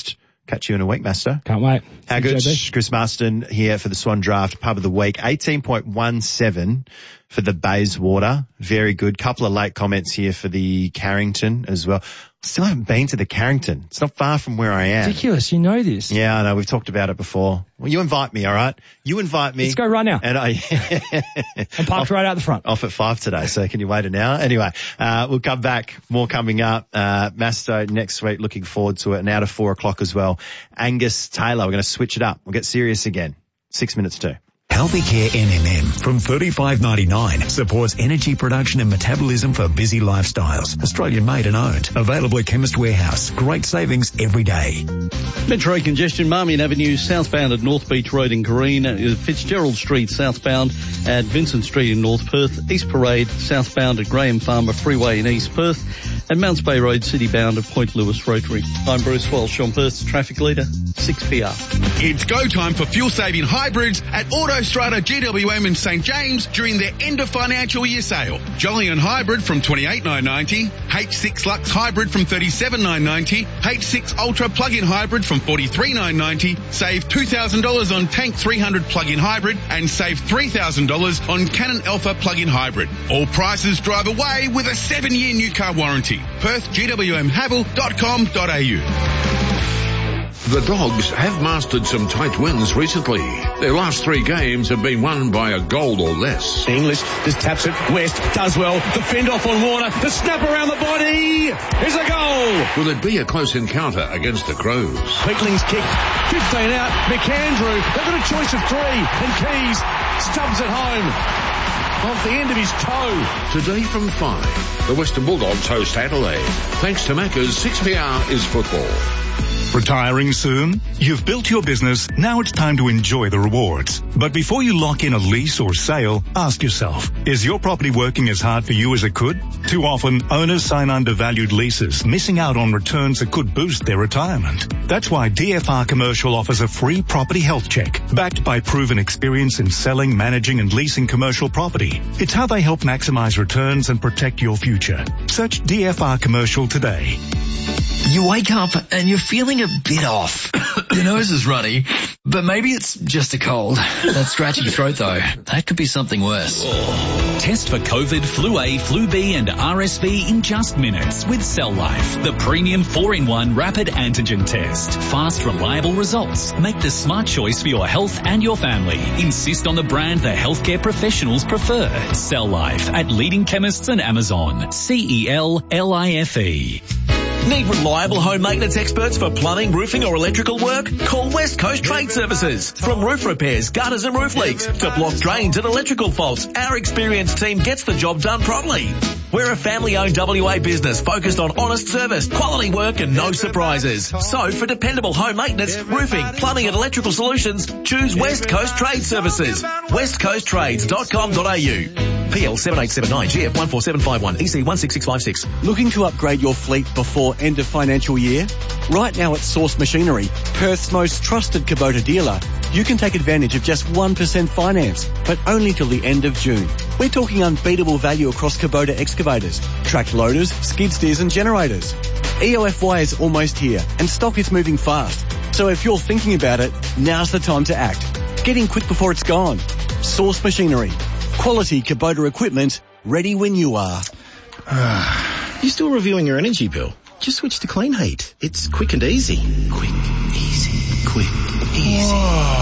Catch you in a week, Master. Can't wait. How good? J B. Chris Marston here for the Swan Draft Pub of the Week. eighteen point one seven for the Bayswater. Very good. Couple of late comments here for the Carrington as well. Still haven't been to the Carrington. It's not far from where I am. Ridiculous. You know this. Yeah, I know. We've talked about it before. Well, you invite me, all right? You invite me. Let's go right now. And I, I'm parked right out the front. Off at five today, so can you wait an hour? Anyway, uh, we'll come back. More coming up. Uh, Masto next week. Looking forward to it. And out of four o'clock as well. Angus Taylor. We're going to switch it up. We'll get serious again. Six minutes too. Healthy Care N M M from thirty-five ninety-nine supports energy production and metabolism for busy lifestyles. Australian made and owned. Available at Chemist Warehouse. Great savings every day. Metro congestion, Marmion Avenue, southbound at North Beach Road in Green, uh, Fitzgerald Street, southbound at Vincent Street in North Perth, East Parade, southbound at Graham Farmer Freeway in East Perth, and Mounts Bay Road, citybound at Point Lewis Rotary. I'm Bruce Walsh, on Perth's traffic leader, six P R. It's go time for fuel-saving hybrids at Autostrada G W M in St James during their end of financial year sale. Jolyon Hybrid from twenty-eight thousand nine hundred ninety, H six Lux Hybrid from thirty-seven thousand nine hundred ninety, H six Ultra Plug-in Hybrid from forty-three thousand nine hundred ninety, save two thousand dollars on Tank three hundred Plug-in Hybrid and save three thousand dollars on Canon Alpha Plug-in Hybrid. All prices drive away with a seven-year new car warranty. Perth G W M Havel dot com dot a u. The Dogs have mastered some tight wins recently. Their last three games have been won by a goal or less. English just taps it. West does well. The fend off on Warner. The snap around the body. Here's a goal. Will it be a close encounter against the Crows? Quigling's kicked. fifteen out. McAndrew. They've got a choice of three. And Keys stubs it home. Off the end of his toe. Today from five, the Western Bulldogs host Adelaide. Thanks to Macca's, six P R is football. Retiring soon? You've built your business, now it's time to enjoy the rewards. But before you lock in a lease or sale, ask yourself, is your property working as hard for you as it could? Too often, owners sign undervalued leases, missing out on returns that could boost their retirement. That's why D F R Commercial offers a free property health check, backed by proven experience in selling, managing and leasing commercial property. It's how they help maximize returns and protect your future. Search D F R Commercial today. You wake up and you're feeling a bit off. Your nose is runny, but maybe it's just a cold. That scratchy throat though, that could be something worse. Test for COVID, Flu A, Flu B and R S V in just minutes with Cell Life, the premium four in one rapid antigen test. Fast, reliable results. Make the smart choice for your health and your family. Insist on the brand the healthcare professionals prefer. Cell Life at leading chemists and Amazon. C E L L I F E. Need reliable home maintenance experts for plumbing, roofing or electrical work? Call West Coast Trade Services. From roof repairs, gutters and roof leaks to blocked drains and electrical faults, our experienced team gets the job done promptly. We're a family-owned W A business focused on honest service, quality work and no surprises. So for dependable home maintenance, roofing, plumbing and electrical solutions, choose West Coast Trade Services. west coast trades dot com dot a u. P L seven eight seven nine G F one four seven five one E C one six six five six. Looking to upgrade your fleet before end of financial year? Right now at Source Machinery, Perth's most trusted Kubota dealer, you can take advantage of just one percent finance, but only till the end of June. We're talking unbeatable value across Kubota excavators, tracked loaders, skid steers and generators. E O F Y is almost here and stock is moving fast. So if you're thinking about it, now's the time to act. Get in quick before it's gone. Source Machinery. Quality Kubota equipment, ready when you are. You still reviewing your energy bill? Just switch to Clean Heat. It's quick and easy. Quick, easy, quick, easy.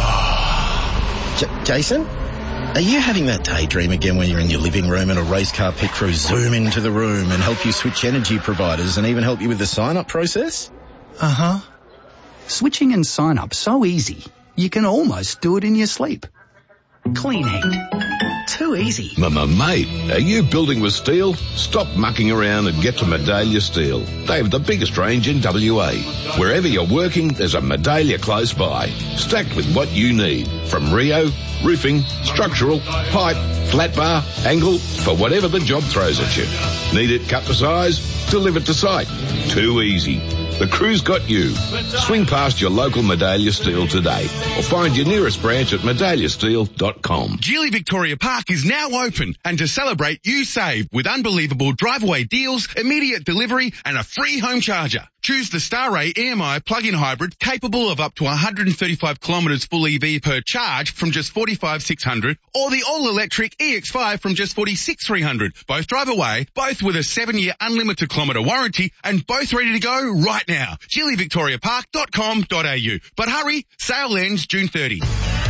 J- Jason? Are you having that daydream again when you're in your living room and a race car pit crew zoom into the room and help you switch energy providers and even help you with the sign-up process? Uh-huh. Switching and sign-up so easy, you can almost do it in your sleep. Clean Heat. Too easy. Mama, mate, are you building with steel? Stop mucking around and get to Medallia Steel. They have the biggest range in W A. Wherever you're working, there's a Medallia close by, stacked with what you need. From Rio, roofing, structural, pipe, flat bar, angle, for whatever the job throws at you. Need it cut to size? Delivered to site. Too easy. The crew's got you. Swing past your local Medallia Steel today or find your nearest branch at medallia steel dot com. Geely Victoria Park is now open, and to celebrate, you save with unbelievable drive-away deals, immediate delivery and a free home charger. Choose the Starray E M I plug-in hybrid capable of up to one hundred thirty-five kilometres full E V per charge from just forty-five thousand six hundred, or the all-electric E X five from just forty-six thousand three hundred. Both drive away, both with a seven-year unlimited kilometre warranty, and both ready to go right now. geely victoria park dot com dot a u. But hurry, sale ends June thirtieth.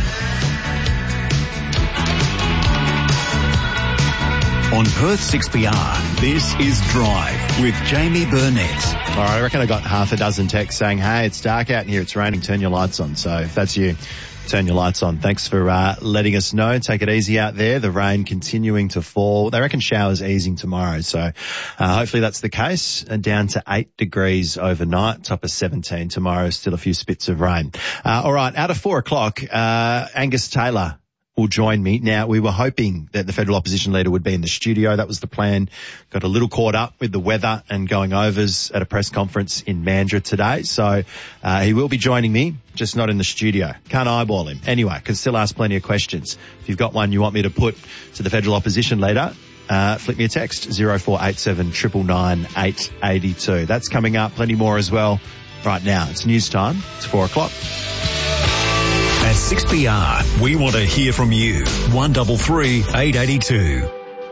On Perth six B R, this is Drive with Jamie Burnett. All right, I reckon I got half a dozen texts saying, hey, it's dark out here, it's raining, turn your lights on. So if that's you, turn your lights on. Thanks for uh, letting us know. Take it easy out there. The rain continuing to fall. They reckon showers easing tomorrow. So uh, hopefully that's the case. And down to eight degrees overnight, top of seventeen tomorrow. Still a few spits of rain. Uh, all right, out of four o'clock, uh, Angus Taylor will join me. Now, we were hoping that the federal opposition leader would be in the studio. That was the plan. Got a little caught up with the weather and going overs at a press conference in Mandurah today. So uh, he will be joining me, just not in the studio. Can't eyeball him. Anyway, can still ask plenty of questions. If you've got one you want me to put to the federal opposition leader, uh, flick me a text, zero four eight seven, nine nine nine, eight eight two. That's coming up. Plenty more as well right now. It's news time. It's four o'clock. At six B R, we want to hear from you. one three three, eight eight two.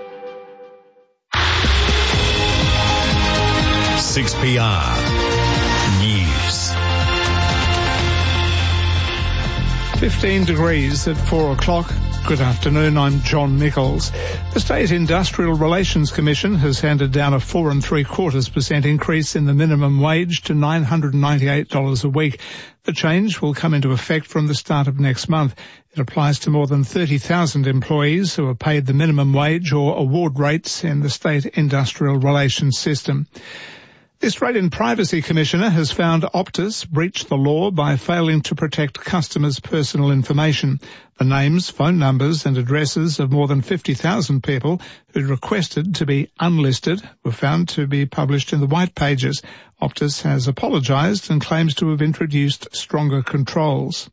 six B R News. fifteen degrees at four o'clock. Good afternoon, I'm John Nichols. The State Industrial Relations Commission has handed down a four and three quarters percent increase in the minimum wage to nine hundred ninety-eight dollars a week. The change will come into effect from the start of next month. It applies to more than thirty thousand employees who are paid the minimum wage or award rates in the State Industrial Relations System. The Australian Privacy Commissioner has found Optus breached the law by failing to protect customers' personal information. The names, phone numbers and addresses of more than fifty thousand people who requested to be unlisted were found to be published in the white pages. Optus has apologised and claims to have introduced stronger controls.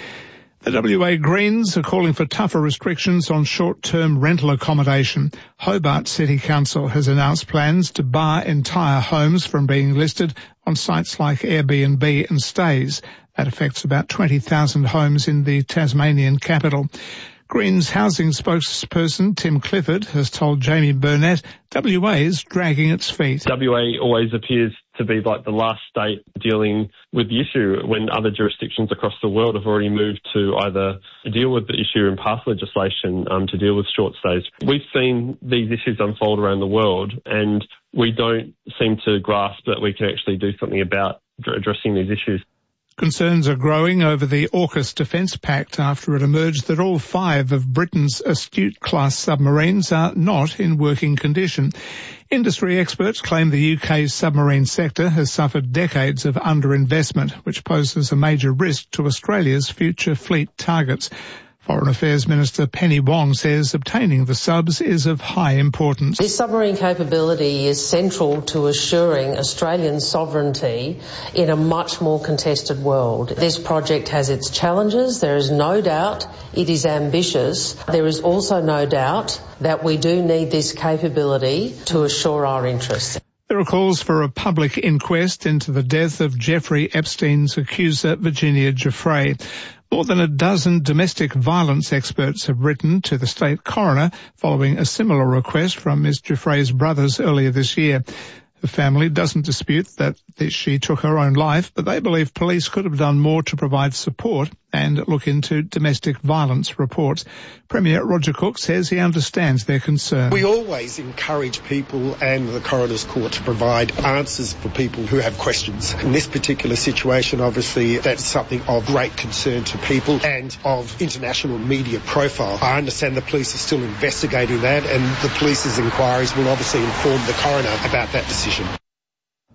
The W A Greens are calling for tougher restrictions on short-term rental accommodation. Hobart City Council has announced plans to bar entire homes from being listed on sites like Airbnb and Stays. That affects about twenty thousand homes in the Tasmanian capital. Greens housing spokesperson Tim Clifford has told Jamie Burnett W A is dragging its feet. W A always appears to be like the last state dealing with the issue when other jurisdictions across the world have already moved to either deal with the issue and pass legislation um, to deal with short stays. We've seen these issues unfold around the world and we don't seem to grasp that we can actually do something about addressing these issues. Concerns are growing over the AUKUS Defence Pact after it emerged that all five of Britain's Astute-class submarines are not in working condition. Industry experts claim the U K's submarine sector has suffered decades of underinvestment, which poses a major risk to Australia's future fleet targets. Foreign Affairs Minister Penny Wong says obtaining the subs is of high importance. This submarine capability is central to assuring Australian sovereignty in a much more contested world. This project has its challenges. There is no doubt it is ambitious. There is also no doubt that we do need this capability to assure our interests. There are calls for a public inquest into the death of Jeffrey Epstein's accuser, Virginia Giuffre. More than a dozen domestic violence experts have written to the state coroner following a similar request from Miz Giuffre's brothers earlier this year. The family doesn't dispute that she took her own life, but they believe police could have done more to provide support and look into domestic violence reports. Premier Roger Cook says he understands their concern. We always encourage people and the Coroner's Court to provide answers for people who have questions. In this particular situation, obviously, that's something of great concern to people and of international media profile. I understand the police are still investigating that, and the police's inquiries will obviously inform the coroner about that decision.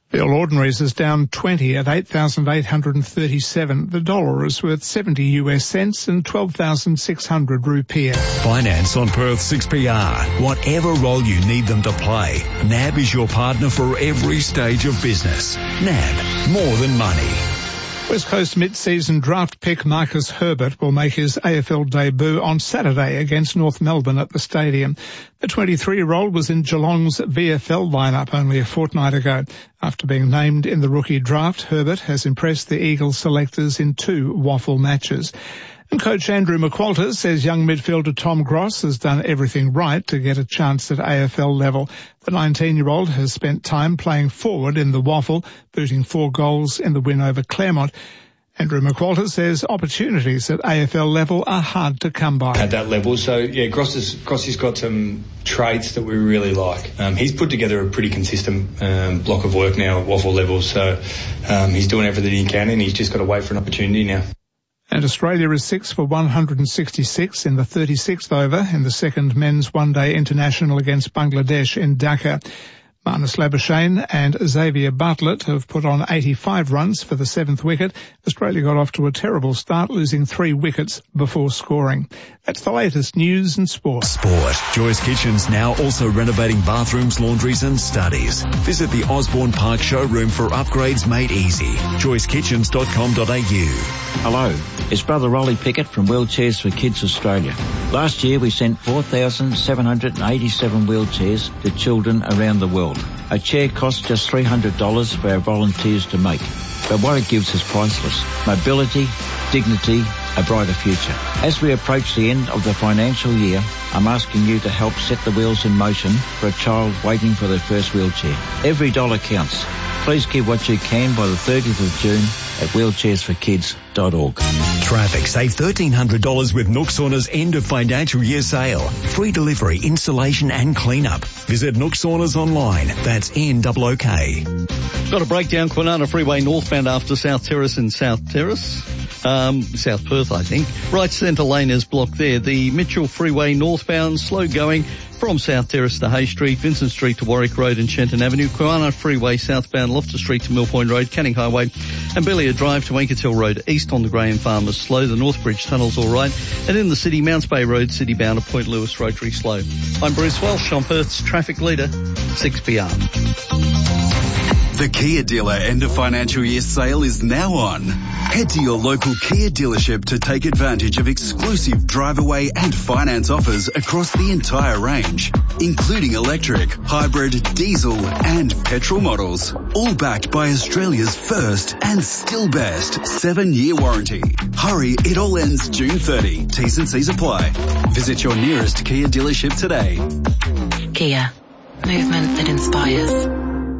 The All Ordinaries is down twenty at eight thousand eight hundred thirty-seven. The dollar is worth seventy U S cents and twelve thousand six hundred rupiah. Finance on Perth six P R. Whatever role you need them to play, N A B is your partner for every stage of business. N A B, more than money. West Coast mid-season draft pick Marcus Herbert will make his A F L debut on Saturday against North Melbourne at the stadium. The twenty-three-year-old was in Geelong's V F L lineup only a fortnight ago. After being named in the rookie draft, Herbert has impressed the Eagles selectors in two waffle matches. And coach Andrew McQualter says young midfielder Tom Gross has done everything right to get a chance at A F L level. The nineteen-year-old has spent time playing forward in the waffle, booting four goals in the win over Claremont. Andrew McQualter says opportunities at A F L level are hard to come by. At that level, so yeah, Gross has, Grossi's got some traits that we really like. Um, he's put together a pretty consistent um, block of work now at waffle level, so um, he's doing everything he can and he's just got to wait for an opportunity now. And Australia is six for one hundred sixty-six in the thirty-sixth over in the second men's one-day international against Bangladesh in Dhaka. Marnus Labuschagne and Xavier Bartlett have put on eighty-five runs for the seventh wicket. Australia got off to a terrible start, losing three wickets before scoring. That's the latest news and sport. Sport. Joyce Kitchens now also renovating bathrooms, laundries and studies. Visit the Osborne Park showroom for upgrades made easy. joyce kitchens dot com dot a u. Hello, it's Brother Rolly Pickett from Wheelchairs for Kids Australia. Last year we sent four thousand seven hundred eighty-seven wheelchairs to children around the world. A chair costs just three hundred dollars for our volunteers to make, but what it gives is priceless. Mobility, dignity, a brighter future. As we approach the end of the financial year, I'm asking you to help set the wheels in motion for a child waiting for their first wheelchair. Every dollar counts. Please give what you can by the thirtieth of June at wheelchairs for kids dot org. Traffic. Save thirteen hundred dollars with Nook Sauna's end of financial year sale. Free delivery, installation and cleanup. Visit Nook Saunas online. That's N O O K. Got a breakdown Kwinana Freeway northbound after South Terrace and South Terrace. Um, South Perth, I think. Right centre lane is blocked there. The Mitchell Freeway northbound, slow going from South Terrace to Hay Street, Vincent Street to Warwick Road and Shenton Avenue, Kwinana Freeway southbound, Loftus Street to Mill Point Road, Canning Highway and Bellier Drive to Wankers Hill Road, east on the Graham Farm is slow. The Northbridge Tunnel's all right. And in the city, Mounts Bay Road, city bound to Point Lewis Rotary slow. I'm Bruce Welsh, on Perth's traffic leader, six P R. The Kia dealer end of financial year sale is now on. Head to your local Kia dealership to take advantage of exclusive drive-away and finance offers across the entire range, including electric, hybrid, diesel and petrol models, all backed by Australia's first and still best seven-year warranty. Hurry, it all ends June thirtieth. T's and C's apply. Visit your nearest Kia dealership today. Kia, movement that inspires.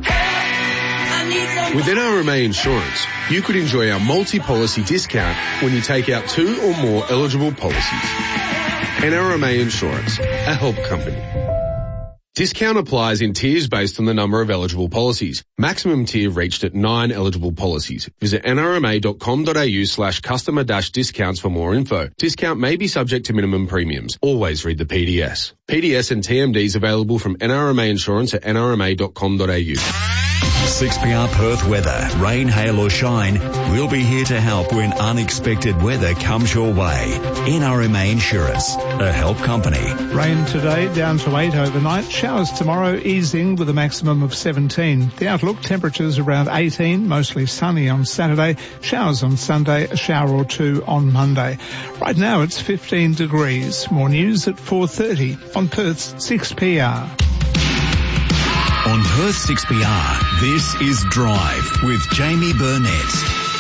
With N R M A Insurance, you could enjoy our multi-policy discount when you take out two or more eligible policies. N R M A Insurance, a help company. Discount applies in tiers based on the number of eligible policies. Maximum tier reached at nine eligible policies. Visit n r m a dot com dot a u slash customer dash discounts for more info. Discount may be subject to minimum premiums. Always read the P D S. P D S and T M Ds available from N R M A Insurance at n r m a dot com dot a u. six P R Perth weather. Rain, hail or shine, we'll be here to help when unexpected weather comes your way. N R M A Insurance, a help company. Rain today, down to eight overnight. Showers tomorrow, easing with a maximum of seventeen. The outlook, temperatures around eighteen, mostly sunny on Saturday. Showers on Sunday, a shower or two on Monday. Right now it's fifteen degrees. More news at four thirty on Perth's six P R. On Perth six P R, this is Drive with Jamie Burnett.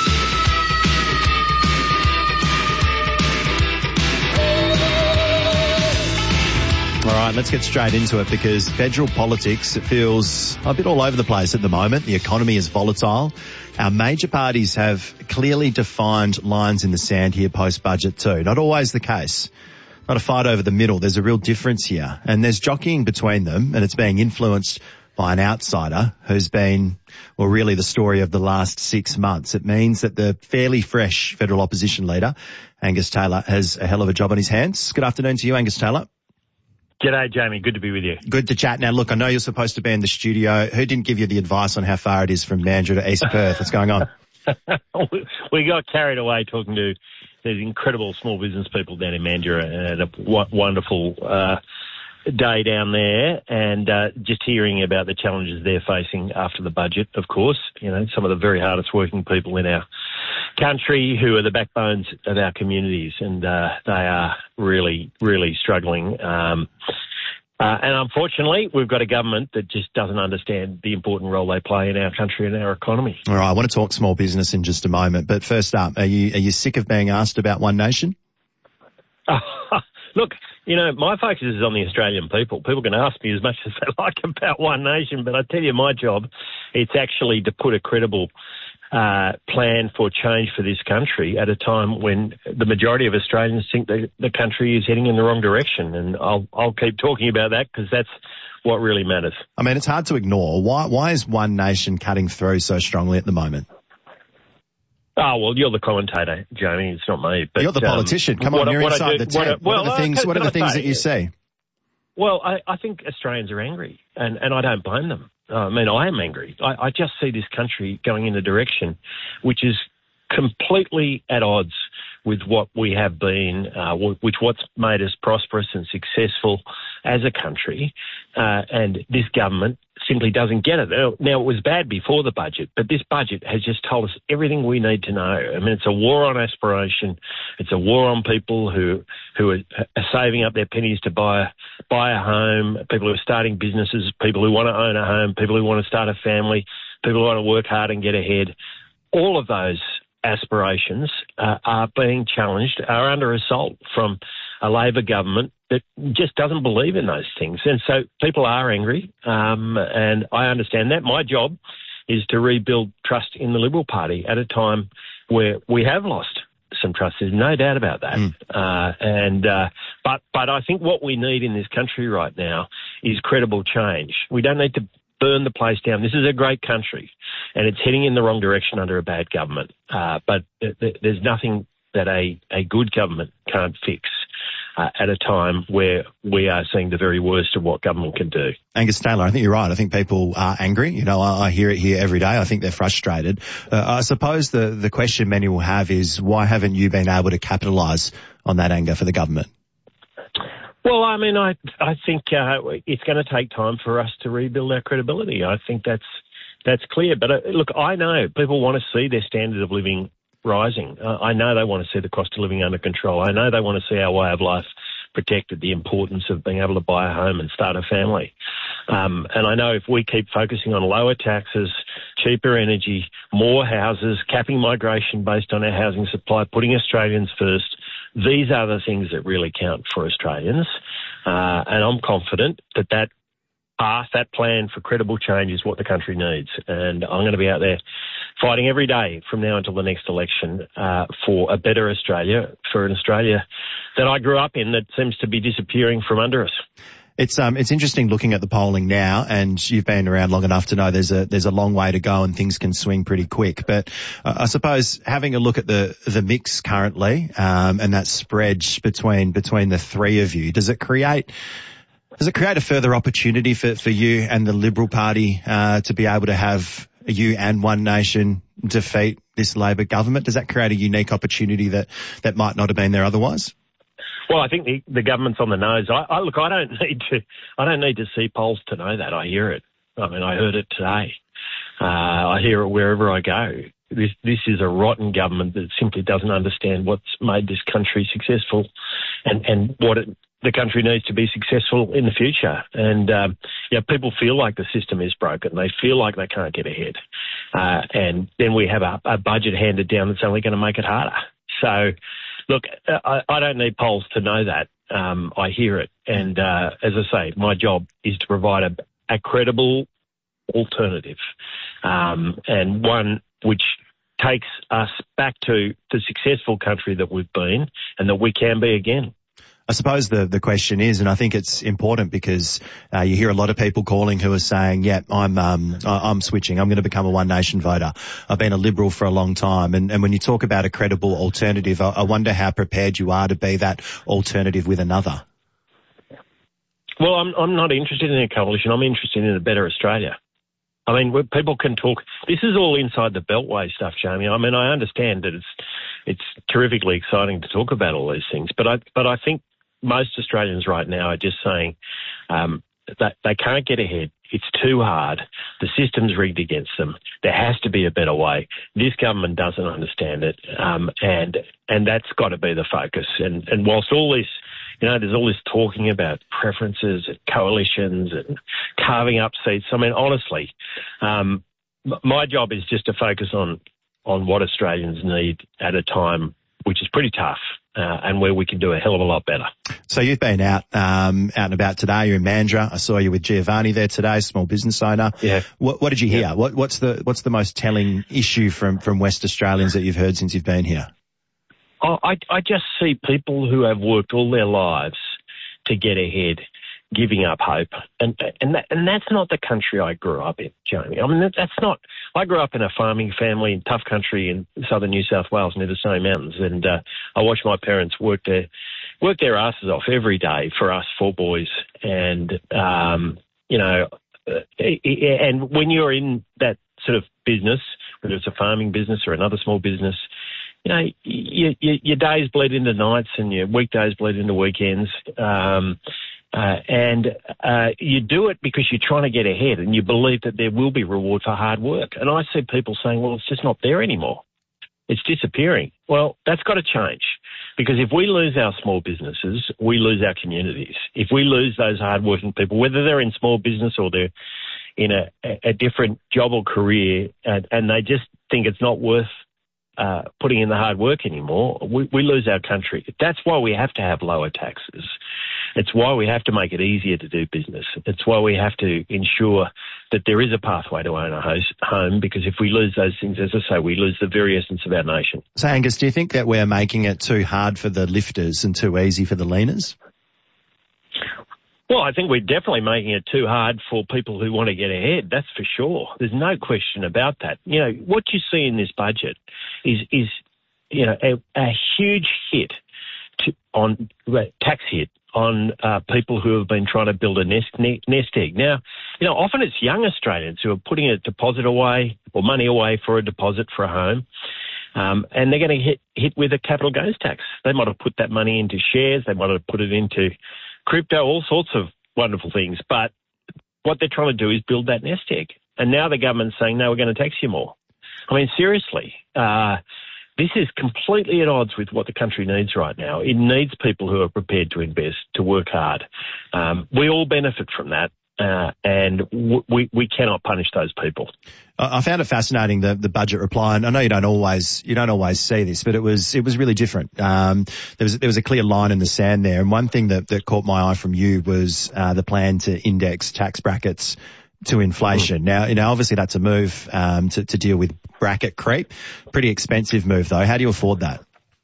All right, let's get straight into it because federal politics, it feels a bit all over the place at the moment. The economy is volatile. Our major parties have clearly defined lines in the sand here post-budget too. Not always the case. Not a fight over the middle. There's a real difference here. And there's jockeying between them, and it's being influenced by an outsider who's been, well, really the story of the last six months. It means that the fairly fresh federal opposition leader, Angus Taylor, has a hell of a job on his hands. Good afternoon to you, Angus Taylor. G'day, Jamie. Good to be with you. Good to chat. Now, look, I know you're supposed to be in the studio. Who didn't give you the advice on how far it is from Mandurah to East Perth? What's going on? We got carried away talking to these incredible small business people down in Mandurah, and had a w- wonderful uh, day down there, and uh, just hearing about the challenges they're facing after the budget, of course. You know, some of the very hardest working people in our country who are the backbones of our communities, and uh, they are really, really struggling. Um, uh, and unfortunately, we've got a government that just doesn't understand the important role they play in our country and our economy. All right, I want to talk small business in just a moment, but first up, are you are you sick of being asked about One Nation? Look, you know, my focus is on the Australian people. People can ask me as much as they like about One Nation, but I tell you, my job, it's actually to put a credible uh, plan for change for this country at a time when the majority of Australians think that the country is heading in the wrong direction. And I'll, I'll keep talking about that because that's what really matters. I mean, it's hard to ignore. Why, why is One Nation cutting through so strongly at the moment? Oh, well, you're the commentator, Jamie. It's not me. But you're the politician. Um, Come on, what, you're what inside do, the tent. What, well, what are the things, can, what are the things say, that you see? Well, I, I think Australians are angry, and, and I don't blame them. Uh, I mean, I am angry. I, I just see this country going in a direction which is completely at odds with what we have been, uh, which what's made us prosperous and successful as a country, uh, and this government simply doesn't get it. Now, it was bad before the budget, but this budget has just told us everything we need to know. I mean, it's a war on aspiration. It's a war on people who who are, are saving up their pennies to buy buy a home, people who are starting businesses, people who want to own a home, people who want to start a family, people who want to work hard and get ahead. All of those aspirations uh, are being challenged, are under assault from a Labor government that just doesn't believe in those things. And so people are angry, um, and I understand that. My job is to rebuild trust in the Liberal Party at a time where we have lost some trust. There's no doubt about that. Mm. Uh, and uh, but but I think what we need in this country right now is credible change. We don't need to burn the place down. This is a great country, and it's heading in the wrong direction under a bad government. Uh, but th- th- there's nothing that a, a good government can't fix uh, at a time where we are seeing the very worst of what government can do. Angus Taylor, I think you're right. I think people are angry. You know, I, I hear it here every day. I think they're frustrated. Uh, I suppose the, the question many will have is, why haven't you been able to capitalise on that anger for the government? Well, I mean, I I think uh, it's going to take time for us to rebuild our credibility. I think that's that's clear. But uh, look, I know people want to see their standard of living rising. Uh, I know they want to see the cost of living under control. I know they want to see our way of life protected, the importance of being able to buy a home and start a family. Um, and I know if we keep focusing on lower taxes, cheaper energy, more houses, capping migration based on our housing supply, putting Australians first, these are the things that really count for Australians. Uh, and I'm confident that that path, that plan for credible change is what the country needs. And I'm going to be out there fighting every day from now until the next election uh, for a better Australia, for an Australia that I grew up in that seems to be disappearing from under us. It's um it's interesting looking at the polling now, and you've been around long enough to know there's a there's a long way to go and things can swing pretty quick. But uh, I suppose having a look at the the mix currently um, and that spread between between the three of you, does it create does it create a further opportunity for, for you and the Liberal Party uh, to be able to have you and One Nation defeat this Labor government? Does that create a unique opportunity that that might not have been there otherwise? Well, I think the, the government's on the nose. I, I look, I don't need to, I don't need to see polls to know that. I hear it. I mean, I heard it today. Uh, I hear it wherever I go. This, this is a rotten government that simply doesn't understand what's made this country successful, and and what it, the country needs to be successful in the future. And um, yeah, people feel like the system is broken. They feel like they can't get ahead, uh, and then we have a, a budget handed down that's only going to make it harder. So. Look, I, I don't need polls to know that. Um, I hear it. And uh, as I say, my job is to provide a, a credible alternative um, and one which takes us back to the successful country that we've been and that we can be again. I suppose the, the question is, and I think it's important because uh, you hear a lot of people calling who are saying, yeah, I'm um, I'm switching. I'm going to become a One Nation voter. I've been a Liberal for a long time. And, and when you talk about a credible alternative, I, I wonder how prepared you are to be that alternative with another. Well, I'm I'm not interested in a coalition. I'm interested in a better Australia. I mean, people can talk. This is all inside the Beltway stuff, Jamie. I mean, I understand that it's it's terrifically exciting to talk about all these things, but I but I think most Australians right now are just saying um, that they can't get ahead. It's too hard. The system's rigged against them. There has to be a better way. This government doesn't understand it, um, and and that's got to be the focus. And and whilst all this, you know, there's all this talking about preferences and coalitions and carving up seats. I mean, honestly, um, my job is just to focus on on what Australians need at a time which is pretty tough. Uh, and where we can do a hell of a lot better. So you've been out, um, out and about today. You're in Mandurah. I saw you with Giovanni there today, small business owner. Yeah. What, what did you hear? Yeah. What, what's the what's the most telling issue from from West Australians that you've heard since you've been here? Oh, I I just see people who have worked all their lives to get ahead, giving up hope, and and that, and that's not the country I grew up in, Jamie. I mean, that, that's not. I grew up in a farming family in tough country in southern New South Wales near the Stony Mountains, and uh, I watched my parents work their work their asses off every day for us four boys, and um, you know, uh, and when you're in that sort of business, whether it's a farming business or another small business, you know, you, you, your days bleed into nights and your weekdays bleed into weekends. Um, Uh, and uh, you do it because you're trying to get ahead and you believe that there will be reward for hard work. And I see people saying, well, it's just not there anymore. It's disappearing. Well, that's got to change, because if we lose our small businesses, we lose our communities. If we lose those hard-working people, whether they're in small business or they're in a, a different job or career, and, and they just think it's not worth uh, putting in the hard work anymore, we, we lose our country. That's why we have to have lower taxes. It's why we have to make it easier to do business. It's why we have to ensure that there is a pathway to own a house, home, because if we lose those things, as I say, we lose the very essence of our nation. So, Angus, do you think that we're making it too hard for the lifters and too easy for the leaners? Well, I think we're definitely making it too hard for people who want to get ahead. That's for sure. There's no question about that. You know, what you see in this budget is, is you know, a, a huge hit to, on tax hit on uh, people who have been trying to build a nest nest egg. Now, you know, often it's young Australians who are putting a deposit away or money away for a deposit for a home, um, and they're going to hit hit with a capital gains tax. They might have put that money into shares, they might have put it into crypto, all sorts of wonderful things. But what they're trying to do is build that nest egg. And now the government's saying, no, we're going to tax you more. I mean, seriously. Uh, This is completely at odds with what the country needs right now. It needs people who are prepared to invest, to work hard. Um, we all benefit from that, uh, and w- we we cannot punish those people. I found it fascinating, the the budget reply, and I know you don't always you don't always see this, but it was it was really different. Um, there was there was a clear line in the sand there, and one thing that that caught my eye from you was uh, the plan to index tax brackets to inflation. Mm. Now, you know, obviously that's a move um, to, to deal with bracket creep. Pretty expensive move, though. How do you afford that?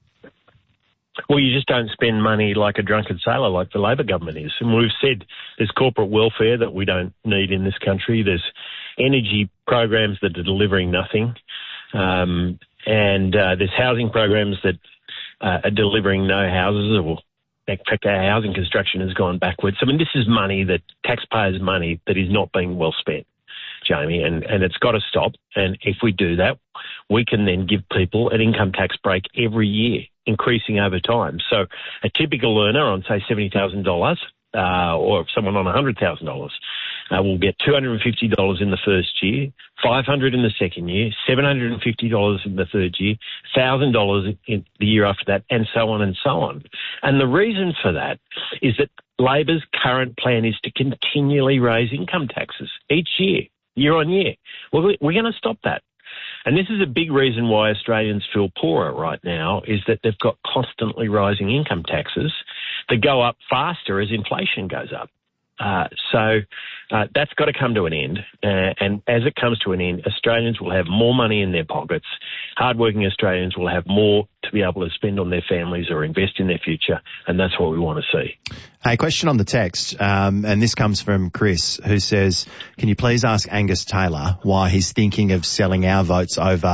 Well, you just don't spend money like a drunken sailor like the Labor government is. And we've said there's corporate welfare that we don't need in this country. There's energy programs that are delivering nothing. Um, and uh, there's housing programs that uh, are delivering no houses, or in fact, our housing construction has gone backwards. I mean, this is money that taxpayers' money that is not being well spent, Jamie, and, and it's got to stop. And if we do that, we can then give people an income tax break every year, increasing over time. So a typical earner on, say, seventy thousand dollars, uh, or someone on one hundred thousand dollars, uh, will get two hundred fifty dollars in the first year, five hundred dollars in the second year, seven hundred fifty dollars in the third year, one thousand dollars in the year after that, and so on and so on. And the reason for that is that Labor's current plan is to continually raise income taxes each year, year on year. Well, we're going to stop that. And this is a big reason why Australians feel poorer right now, is that they've got constantly rising income taxes that go up faster as inflation goes up. Uh, so uh, that's got to come to an end. Uh, and as it comes to an end, Australians will have more money in their pockets. Hardworking Australians will have more to be able to spend on their families or invest in their future. And that's what we want to see. Hey, question on the text. Um, and this comes from Chris, who says, can you please ask Angus Taylor why he's thinking of selling our votes over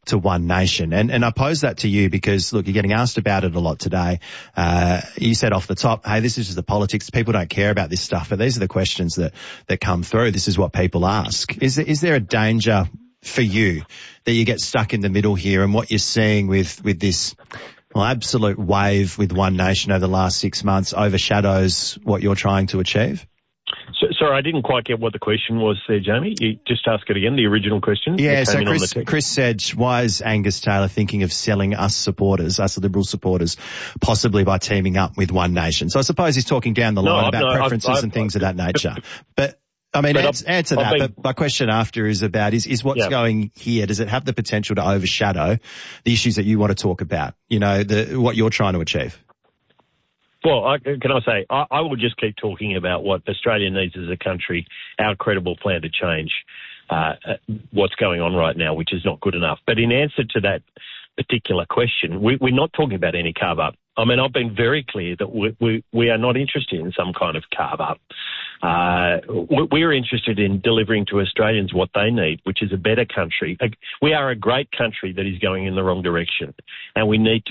to One Nation. And, and I pose that to you because, look, you're getting asked about it a lot today. Uh, you said off the top, hey, this is just the politics. People don't care about this stuff, but these are the questions that, that come through. This is what people ask. Is there, is there a danger for you that you get stuck in the middle here, and what you're seeing with, with this well, absolute wave with One Nation over the last six months overshadows what you're trying to achieve? So, sorry, I didn't quite get what the question was there, Jamie. You just ask it again, the original question. Yeah, so Chris, Chris said, why is Angus Taylor thinking of selling us supporters, us Liberal supporters, possibly by teaming up with One Nation? So I suppose he's talking down the line no, about no, preferences I've, I've, and things I've, of that nature. But, I mean, answer, answer that. Been, but my question after is about, is, is what's yeah. going here, does it have the potential to overshadow the issues that you want to talk about, you know, the what you're trying to achieve? Well, I, can I say, I, I will just keep talking about what Australia needs as a country, our credible plan to change uh, what's going on right now, which is not good enough. But in answer to that particular question, we, we're not talking about any carve-up. I mean, I've been very clear that we, we, we are not interested in some kind of carve-up. Uh, we're interested in delivering to Australians what they need, which is a better country. We are a great country that is going in the wrong direction, and we need to